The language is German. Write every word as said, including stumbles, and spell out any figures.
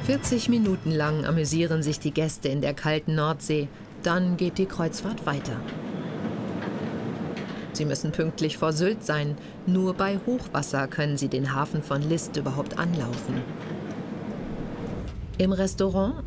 vierzig Minuten lang amüsieren sich die Gäste in der kalten Nordsee. Dann geht die Kreuzfahrt weiter. Sie müssen pünktlich vor Sylt sein. Nur bei Hochwasser können sie den Hafen von List überhaupt anlaufen. Im Restaurant